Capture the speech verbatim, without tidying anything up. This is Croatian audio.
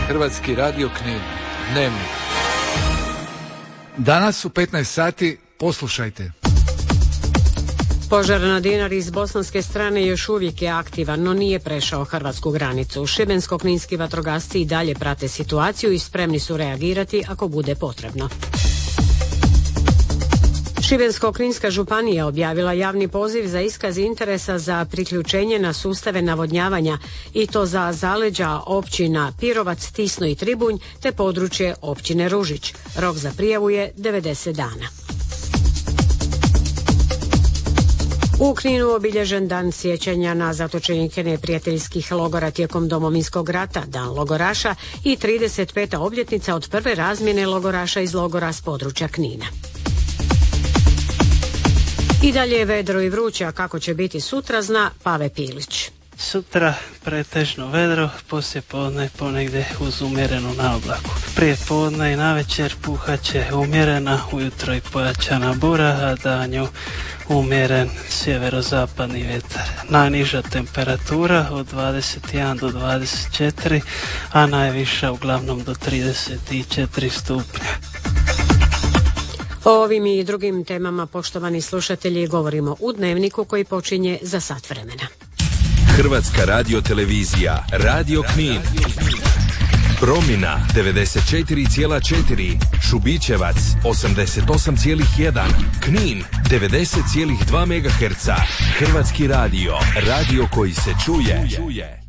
Hrvatski radio Knin. Dnevnik. Danas u petnaest sati poslušajte. Požar na Dinari iz bosanske strane još uvijek je aktivan, no nije prešao hrvatsku granicu. Šibensko-kninski vatrogasci i dalje prate situaciju i spremni su reagirati ako bude potrebno. Šibensko-kninska županija objavila javni poziv za iskaz interesa za priključenje na sustave navodnjavanja i to za zaleđa općina Pirovac, Tisno i Tribunj te područje općine Ružić. Rok za prijavu je devedeset dana. U Kninu obilježen dan sjećanja na zatočenike neprijateljskih logora tijekom Domovinskog rata, dan logoraša i trideset peta obljetnica od prve razmjene logoraša iz logora s područja Knina. I dalje je vedro i vruće, a kako će biti sutra zna Pave Pilić. Sutra pretežno vedro, poslije podne ponegdje uz umjerenu naoblaku. Prije podne i navečer puhaće umjerena, ujutro i pojačana bura, a danju umjeren sjeverozapadni vjetar. Najniža temperatura od dvadeset jedan do dvadeset četiri, a najviša uglavnom do trideset četiri stupnja. O ovim i drugim temama, poštovani slušatelji, govorimo u Dnevniku koji počinje za sat vremena. Hrvatska radiotelevizija, Radio Knin. Promina devedeset četiri zarez četiri, Šubićevac osamdeset osam zarez jedan, Knin devedeset zarez dva megaherca. Hrvatski radio, radio koji se čuje.